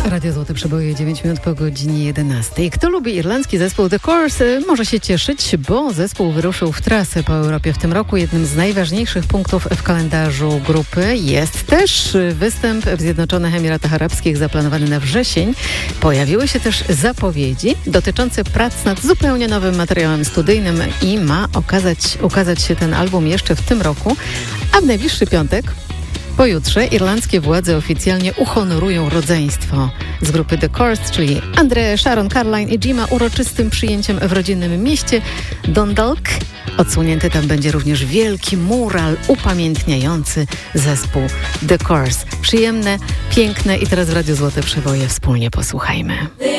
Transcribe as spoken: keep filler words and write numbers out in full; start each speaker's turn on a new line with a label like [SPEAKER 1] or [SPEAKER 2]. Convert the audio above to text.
[SPEAKER 1] Radio Złote Przeboje, dziewięć minut po godzinie jedenastej. Kto lubi irlandzki zespół The Course, może się cieszyć, bo zespół wyruszył w trasę po Europie w tym roku. Jednym z najważniejszych punktów w kalendarzu grupy jest też występ w Zjednoczonych Emiratach Arabskich zaplanowany na wrzesień. Pojawiły się też zapowiedzi dotyczące prac nad zupełnie nowym materiałem studyjnym i ma okazać, ukazać się ten album jeszcze w tym roku, a w najbliższy piątek, pojutrze, irlandzkie władze oficjalnie uhonorują rodzeństwo z grupy The Course, czyli André, Sharon, Caroline i Jima uroczystym przyjęciem w rodzinnym mieście Dundalk. Odsłonięty tam będzie również wielki mural upamiętniający zespół The Course. Przyjemne, piękne i teraz w Radiu Złote Przeboje wspólnie posłuchajmy.